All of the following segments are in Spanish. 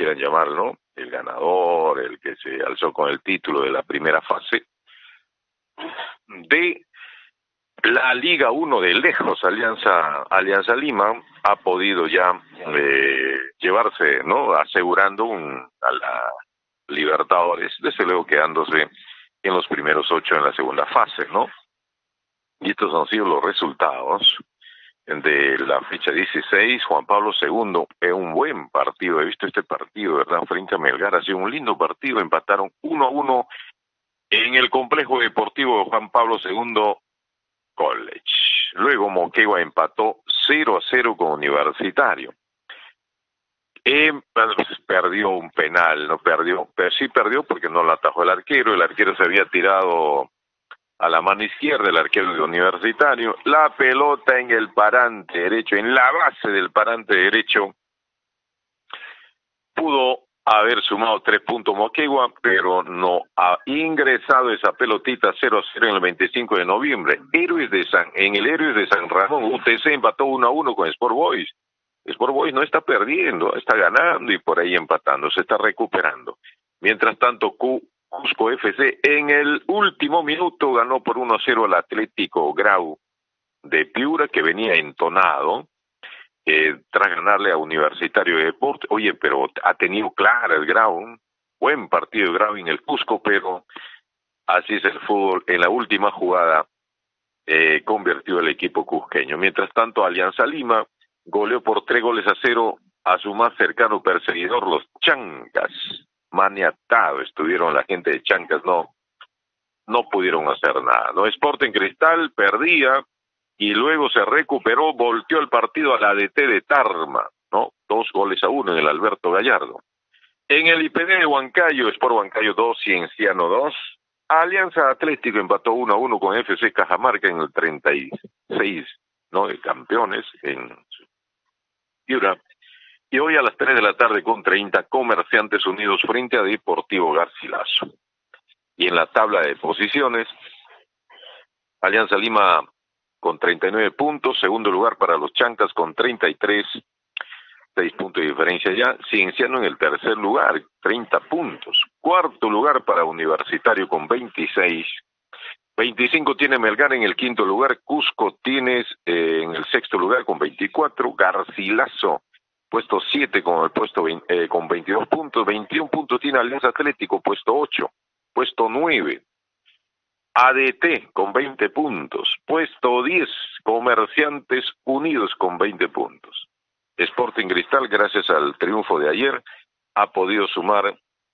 quieran llamar, ¿no? El ganador, el que se alzó con el título de la primera fase de la Liga 1 de lejos. Alianza Lima ha podido ya llevarse, ¿no? Asegurando a la Libertadores, desde luego quedándose en los primeros 8 en la segunda fase, ¿no? Y estos han sido los resultados de la fecha 16. Juan Pablo II, es un buen partido, he visto este partido, ¿verdad? Frente a Melgar, ha sido un lindo partido, empataron 1-1 en el complejo deportivo de Juan Pablo II College. Luego Moquegua empató 0-0 con Universitario. Perdió un penal, no perdió, pero sí perdió porque no la atajó el arquero se había tirado a la mano izquierda, el arquero de Universitario, la pelota en el parante derecho, en la base del parante derecho, pudo haber sumado 3 puntos Moquegua, pero no ha ingresado esa pelotita 0-0 en el 25 de noviembre. En el Héroes de San Ramón, UTC empató 1-1 con Sport Boys. Sport Boys no está perdiendo, está ganando y por ahí empatando, se está recuperando. Mientras tanto, Cusco FC en el último minuto ganó por 1-0 al Atlético Grau de Piura, que venía entonado tras ganarle a Universitario de Deportes. Oye, pero ha tenido clara el Grau, buen partido de Grau en el Cusco, pero así es el fútbol. En la última jugada convirtió el equipo cusqueño. Mientras tanto, Alianza Lima goleó por 3-0 a su más cercano perseguidor, los Chancas. Maniatado estuvieron la gente de Chancas, no pudieron hacer nada, ¿no? Sporting Cristal perdía y luego se recuperó, volteó el partido a la ADT de Tarma, ¿no? 2-1 en el Alberto Gallardo. En el IPD de Huancayo, Sport Huancayo 2, Cienciano 2, Alianza Atlético empató 1-1 con FC Cajamarca en el 36, ¿no? De campeones en Piura. Y hoy a las 3 de la tarde con 30, Comerciantes Unidos frente a Deportivo Garcilaso. Y en la tabla de posiciones, Alianza Lima con 39 puntos, segundo lugar para los Chancas con 33, 6 puntos de diferencia ya. Cienciano en el tercer lugar, 30 puntos. Cuarto lugar para Universitario con 26. 25 tiene Melgar en el quinto lugar, Cusco tienes en el sexto lugar con 24, Garcilaso puesto 7 con el puesto con 22 puntos, 21 puntos tiene Alianza Atlético, puesto 8, puesto 9, ADT con 20 puntos, puesto 10, Comerciantes Unidos con 20 puntos. Sporting Cristal, gracias al triunfo de ayer, ha podido sumar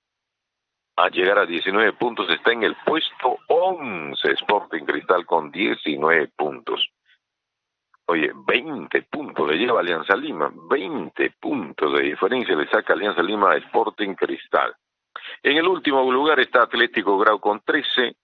a llegar a 19 puntos, está en el puesto 11, Sporting Cristal con 19 puntos. Oye, 20 puntos le lleva Alianza Lima, 20 puntos de diferencia le saca Alianza Lima a Sporting Cristal. En el último lugar está Atlético Grau con 13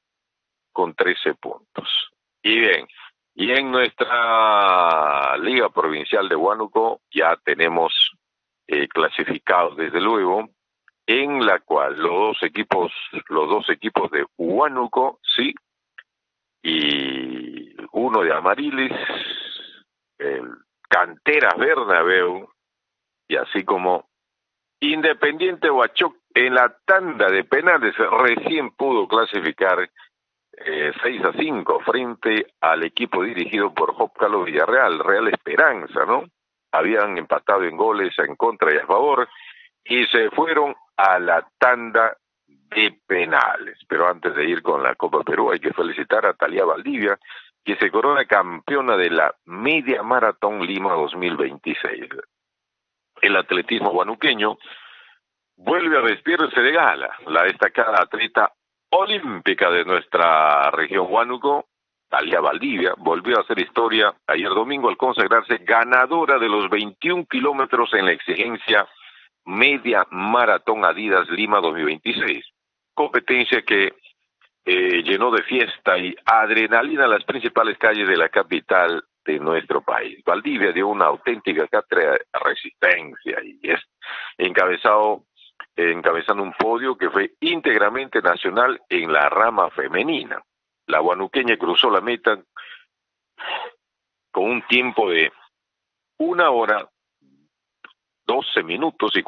puntos. Y bien, y en nuestra Liga Provincial de Huánuco ya tenemos clasificados desde luego, en la cual los dos equipos de Huánuco, sí, y uno de Amarilis, el Canteras Bernabéu, y así como Independiente Huachoc en la tanda de penales recién pudo clasificar 6-5 frente al equipo dirigido por Jópcalo Villarreal, Real Esperanza, ¿no? Habían empatado en goles en contra y a favor y se fueron a la tanda de penales. Pero antes de ir con la Copa Perú hay que felicitar a Talía Valdivia, que se corona campeona de la Media Maratón Lima 2026. El atletismo huanuqueño vuelve a vestirse de gala. La destacada atleta olímpica de nuestra región Huánuco, Talía Valdivia, volvió a hacer historia ayer domingo al consagrarse ganadora de los 21 kilómetros en la exigencia Media Maratón Adidas Lima 2026. Competencia que llenó de fiesta y adrenalina las principales calles de la capital de nuestro país. Valdivia dio una auténtica cátedra de resistencia y es encabezando un podio que fue íntegramente nacional en la rama femenina. La huanuqueña cruzó la meta con un tiempo de 1 hora, 12 minutos y